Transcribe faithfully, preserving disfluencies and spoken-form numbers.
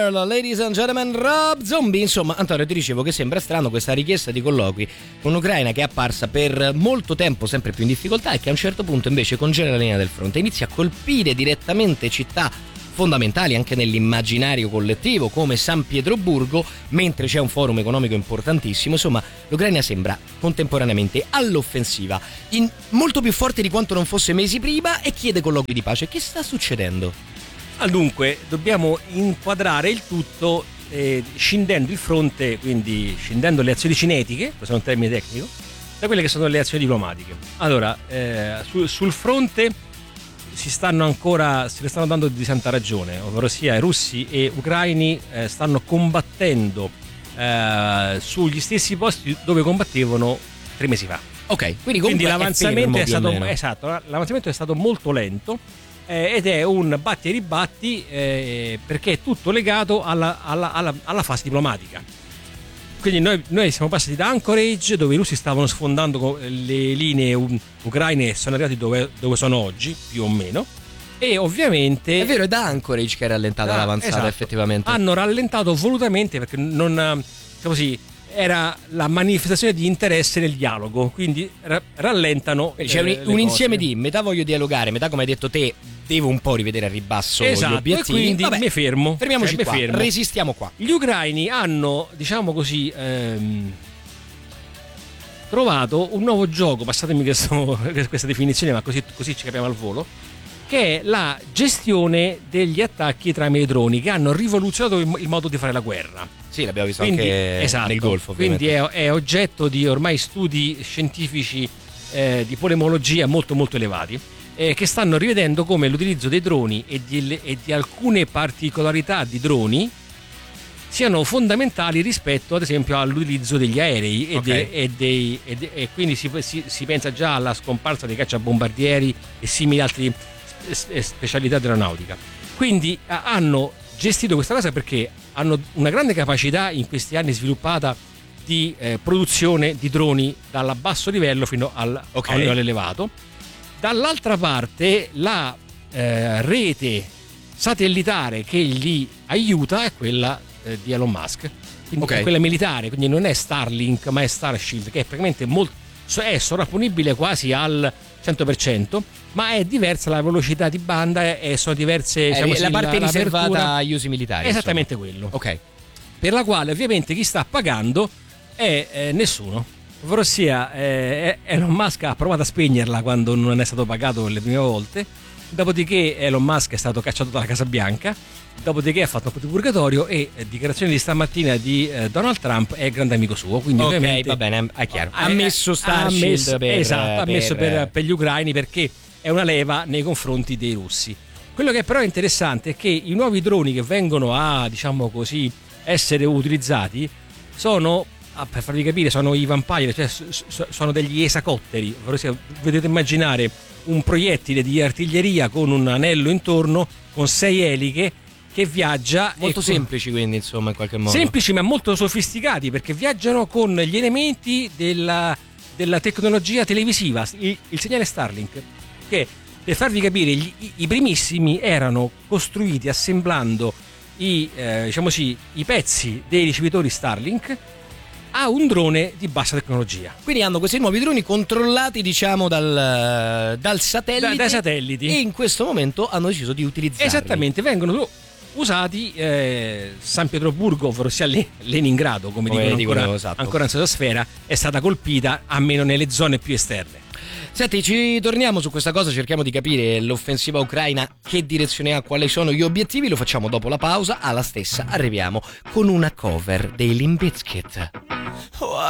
Girl, ladies and gentlemen, Rob Zombie. Insomma, Antonio, ti dicevo che sembra strano questa richiesta di colloqui con un'Ucraina che è apparsa per molto tempo sempre più in difficoltà e che a un certo punto invece congela la linea del fronte, inizia a colpire direttamente città fondamentali anche nell'immaginario collettivo come San Pietroburgo, mentre c'è un forum economico importantissimo. Insomma, l'Ucraina sembra contemporaneamente all'offensiva, in molto più forte di quanto non fosse mesi prima, e chiede colloqui di pace. Che sta succedendo? Ah, dunque, dobbiamo inquadrare il tutto eh, scindendo il fronte, quindi scindendo le azioni cinetiche, questo è un termine tecnico, da quelle che sono le azioni diplomatiche. Allora, eh, sul, sul fronte si stanno ancora, se ne stanno dando di santa ragione, ovvero sia i russi e ucraini eh, stanno combattendo eh, sugli stessi posti dove combattevano tre mesi fa. Ok, quindi, quindi l'avanzamento è, è stato esatto, l'avanzamento è stato molto lento eh, ed è un batti e ribatti eh, perché è tutto legato alla, alla, alla, alla fase diplomatica. Quindi noi, noi siamo passati da Anchorage, dove i russi stavano sfondando le linee ucraine, e sono arrivati dove, dove sono oggi, più o meno. E ovviamente è vero, è da Anchorage che è rallentata ah, l'avanzata, esatto. Effettivamente hanno rallentato volutamente perché non, diciamo così, era la manifestazione di interesse nel dialogo, quindi ra- rallentano. C'è un, un insieme di metà voglio dialogare, metà, come hai detto te, devo un po' rivedere a ribasso esatto, gli obiettivi. E quindi Vabbè, mi fermo. Fermiamoci cioè, qua, fermo. Resistiamo qua. Gli ucraini hanno, diciamo così, ehm, trovato un nuovo gioco, passatemi questo, questa definizione, ma così, così ci capiamo al volo, che è la gestione degli attacchi tramite droni, che hanno rivoluzionato il, il modo di fare la guerra. Sì, l'abbiamo visto quindi, anche esatto, nel Golfo, ovviamente. Quindi è, è oggetto di ormai studi scientifici eh, di polemologia molto molto elevati, eh, che stanno rivedendo come l'utilizzo dei droni e di, e di alcune particolarità di droni siano fondamentali rispetto ad esempio all'utilizzo degli aerei e, okay. de, e, dei, e, de, e quindi si, si, si pensa già alla scomparsa dei cacciabombardieri e simili altre specialità dell'aeronautica. Quindi hanno gestito questa cosa perché hanno una grande capacità in questi anni sviluppata di eh, produzione di droni dal basso livello fino al, okay. a un livello elevato. Dall'altra parte la eh, rete satellitare che li aiuta è quella eh, di Elon Musk, quindi okay. è quella militare, quindi non è Starlink ma è Starshield, che è praticamente molto, è sovrapponibile quasi al cento per cento, ma è diversa la velocità di banda e sono diverse, è diciamo, la parte la, riservata agli usi militari, esattamente insomma. quello, ok, per la quale ovviamente chi sta pagando è eh, nessuno, ovvero sia eh, Elon Musk ha provato a spegnerla quando non è stato pagato le prime volte, dopodiché Elon Musk è stato cacciato dalla Casa Bianca, dopodiché ha fatto un po' di purgatorio e eh, dichiarazione di stamattina di eh, Donald Trump è grande amico suo, quindi ok, ovviamente va bene, è chiaro, ha eh, messo Starshield ha messo, per, esatto, ha messo per, per, per gli ucraini perché è una leva nei confronti dei russi. Quello che però è interessante è che i nuovi droni che vengono a, diciamo così, essere utilizzati sono, ah, per farvi capire, sono i Vampire, cioè sono degli esacotteri, vedete immaginare un proiettile di artiglieria con un anello intorno con sei eliche che viaggia molto e semplici, quindi insomma in qualche modo semplici ma molto sofisticati, perché viaggiano con gli elementi della, della tecnologia televisiva, il, il segnale Starlink, che per farvi capire gli, i primissimi erano costruiti assemblando i, eh, diciamo così, i pezzi dei ricevitori Starlink a un drone di bassa tecnologia. Quindi hanno questi nuovi droni controllati, diciamo, dal, dal satellite, da, dai satelliti, e in questo momento hanno deciso di utilizzarli. Esattamente, vengono usati eh, San Pietroburgo, ovvero sia Leningrado, come, come dicono, dicono ancora, esatto. ancora in stratosfera, è stata colpita, almeno nelle zone più esterne. Senti, ci torniamo su questa cosa, cerchiamo di capire l'offensiva ucraina, che direzione ha, quali sono gli obiettivi, lo facciamo dopo la pausa. Alla stessa arriviamo con una cover dei Limp Bizkit. Why